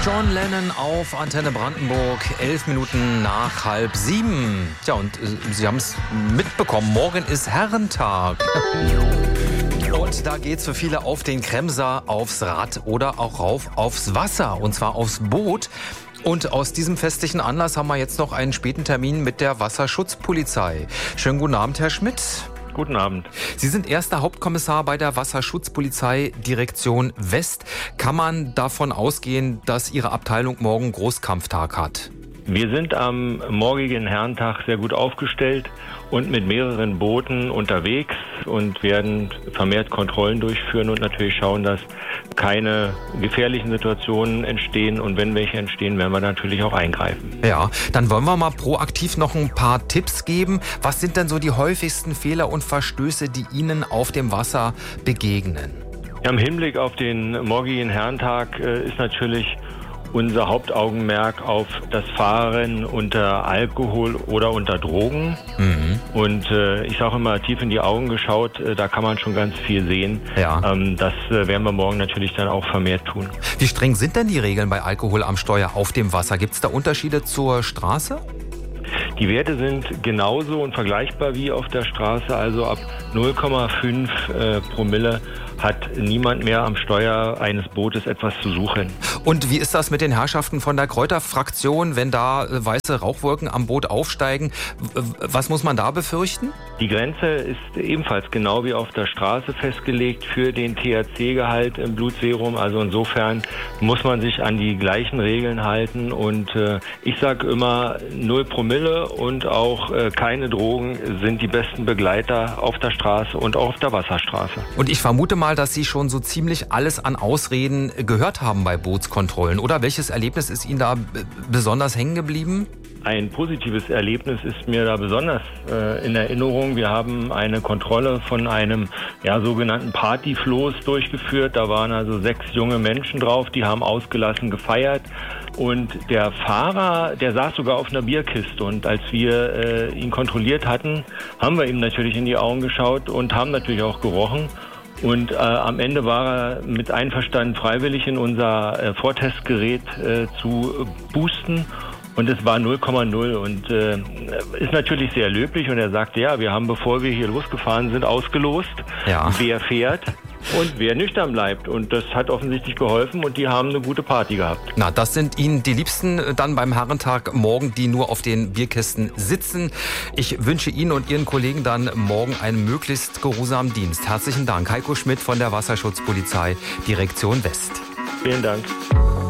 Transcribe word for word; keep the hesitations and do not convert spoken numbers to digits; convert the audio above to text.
John Lennon auf Antenne Brandenburg, elf Minuten nach halb sieben. Tja, und äh, Sie haben es mitbekommen, morgen ist Herrentag. Und da geht's für viele auf den Kremser, aufs Rad oder auch rauf aufs Wasser, und zwar aufs Boot. Und aus diesem festlichen Anlass haben wir jetzt noch einen späten Termin mit der Wasserschutzpolizei. Schönen guten Abend, Herr Schmidt. Guten Abend. Sie sind erster Hauptkommissar bei der Wasserschutzpolizei Direktion West. Kann man davon ausgehen, dass Ihre Abteilung morgen Großkampftag hat? Wir sind am morgigen Herrentag sehr gut aufgestellt und mit mehreren Booten unterwegs und werden vermehrt Kontrollen durchführen und natürlich schauen, dass keine gefährlichen Situationen entstehen. Und wenn welche entstehen, werden wir natürlich auch eingreifen. Ja, dann wollen wir mal proaktiv noch ein paar Tipps geben. Was sind denn so die häufigsten Fehler und Verstöße, die Ihnen auf dem Wasser begegnen? Ja, im Hinblick auf den morgigen Herrentag äh, ist natürlich unser Hauptaugenmerk auf das Fahren unter Alkohol oder unter Drogen. Mhm. Und äh, ich sage immer, tief in die Augen geschaut, äh, da kann man schon ganz viel sehen. Ja. Ähm, das äh, werden wir morgen natürlich dann auch vermehrt tun. Wie streng sind denn die Regeln bei Alkohol am Steuer auf dem Wasser? Gibt es da Unterschiede zur Straße? Die Werte sind genauso und vergleichbar wie auf der Straße, also ab null Komma fünf äh, Promille hat niemand mehr am Steuer eines Bootes etwas zu suchen. Und wie ist das mit den Herrschaften von der Kräuterfraktion, wenn da äh, weiße Rauchwolken am Boot aufsteigen? W- was muss man da befürchten? Die Grenze ist ebenfalls genau wie auf der Straße festgelegt für den T H C-Gehalt im Blutserum. Also insofern muss man sich an die gleichen Regeln halten. Und äh, ich sage immer, null Promille und auch äh, keine Drogen sind die besten Begleiter auf der Straße und auch auf der Wasserstraße. Und ich vermute mal, dass Sie schon so ziemlich alles an Ausreden gehört haben bei Bootskontrollen, oder? Welches Erlebnis ist Ihnen da b- besonders hängen geblieben? Ein positives Erlebnis ist mir da besonders äh, in Erinnerung. Wir haben eine Kontrolle von einem ja, sogenannten Partyfloß durchgeführt. Da waren also sechs junge Menschen drauf, die haben ausgelassen gefeiert. Und der Fahrer, der saß sogar auf einer Bierkiste. Und als wir äh, ihn kontrolliert hatten, haben wir ihm natürlich in die Augen geschaut und haben natürlich auch gerochen. Und äh, am Ende war er mit Einverstand freiwillig in unser äh, Vortestgerät äh, zu boosten. Und es war null Komma null und äh, ist natürlich sehr löblich. Und er sagte, ja, wir haben, bevor wir hier losgefahren sind, ausgelost, ja. wer fährt und wer nüchtern bleibt. Und das hat offensichtlich geholfen und die haben eine gute Party gehabt. Na, das sind Ihnen die Liebsten dann beim Herrentag morgen, die nur auf den Bierkästen sitzen. Ich wünsche Ihnen und Ihren Kollegen dann morgen einen möglichst geruhsamen Dienst. Herzlichen Dank. Heiko Schmidt von der Wasserschutzpolizei, Direktion West. Vielen Dank.